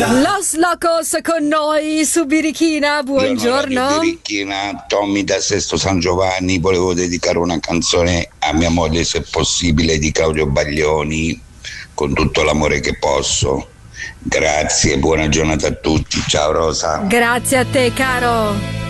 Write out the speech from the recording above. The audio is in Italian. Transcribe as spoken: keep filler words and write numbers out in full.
Los Locos con noi su Birichina, buongiorno. Birichina, Tommy da Sesto San Giovanni, volevo dedicare una canzone a mia moglie, se possibile, di Claudio Baglioni, con tutto l'amore che posso. Grazie, buona giornata a tutti, ciao Rosa. Grazie a te, caro.